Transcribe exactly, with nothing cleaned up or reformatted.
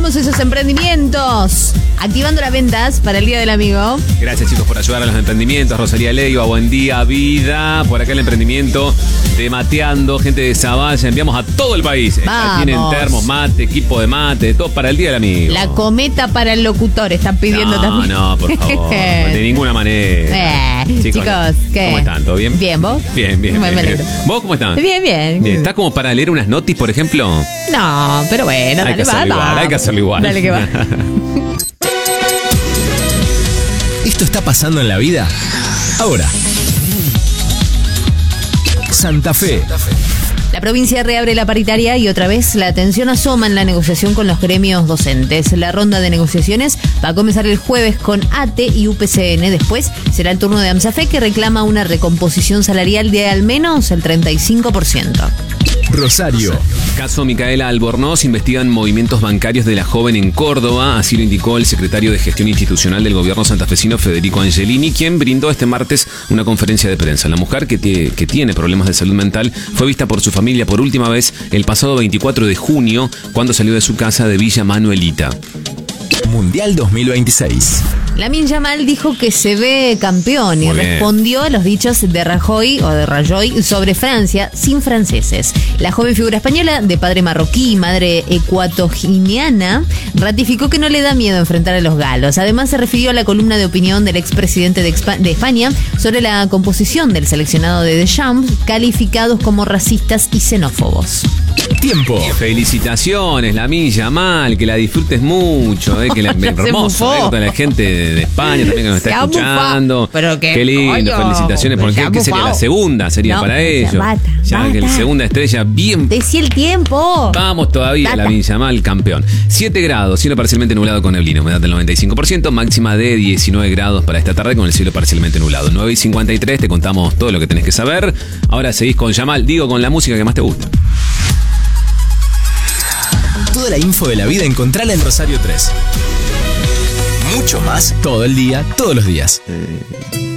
Activamos esos emprendimientos. Activando las ventas para el Día del Amigo. Gracias, chicos, por ayudar a los emprendimientos. Rosalía Leiva, buen día, vida. Por acá el emprendimiento de Mateando, gente de Zavalla. Enviamos a todo el país. Vamos. Tienen termos, mate, equipo de mate, todo para el Día del Amigo. La cometa para el locutor están pidiendo no, también. No, por favor. De ninguna manera. Eh, chicos, ¿qué? ¿Cómo están? ¿Todo bien? Bien, ¿vos? Bien, bien. Me bien, alegro. bien. ¿Vos cómo estás? Bien, bien. Bien. ¿Estás como para leer unas notis, por ejemplo? No, pero bueno, hay dale, que va, hacerlo va. igual, hay que hacerlo igual. Dale que va. ¿Esto está pasando en la vida? Ahora. Santa Fe. La provincia reabre la paritaria y otra vez la tensión asoma en la negociación con los gremios docentes. La ronda de negociaciones va a comenzar el jueves con A T E y U P C N. Después será el turno de AMSAFE, que reclama una recomposición salarial de al menos el treinta y cinco por ciento. Rosario. Caso Micaela Albornoz, investigan movimientos bancarios de la joven en Córdoba, así lo indicó el secretario de Gestión Institucional del gobierno santafesino, Federico Angelini, quien brindó este martes una conferencia de prensa. La mujer, que, tie, que tiene problemas de salud mental, fue vista por su familia por última vez el pasado veinticuatro de junio, cuando salió de su casa de Villa Manuelita. Mundial dos mil veintiséis. Lamine Yamal dijo que se ve campeón y Muy bien. respondió a los dichos de Rajoy o de Rajoy sobre Francia sin franceses. La joven figura española, de padre marroquí y madre ecuatoguineana, ratificó que no le da miedo enfrentar a los galos. Además, se refirió a la columna de opinión del expresidente de, Expa- de España sobre la composición del seleccionado de Deschamps, calificados como racistas y xenófobos. Tiempo. Felicitaciones, Lamine Yamal, que la disfrutes mucho, eh, que la, Se hermoso, mufó. eh, toda la gente de, de España también que nos está Se ha escuchando. mufado. Pero qué qué lindo, coño, felicitaciones, se porque ha ¿qué sería? mufado. La segunda sería No, para o sea, ellos. bata, ya que la bata. segunda estrella bien. Decí el tiempo. Vamos todavía, Data. Lamine Yamal, campeón. siete grados, cielo parcialmente nublado con neblina, humedad del noventa y cinco por ciento, máxima de diecinueve grados para esta tarde con el cielo parcialmente nublado. nueve y cincuenta y tres, te contamos todo lo que tenés que saber. Ahora seguís con Yamal, digo, con la música que más te gusta. Toda la info de la vida encontrala en Rosario tres. Mucho más todo el día, todos los días.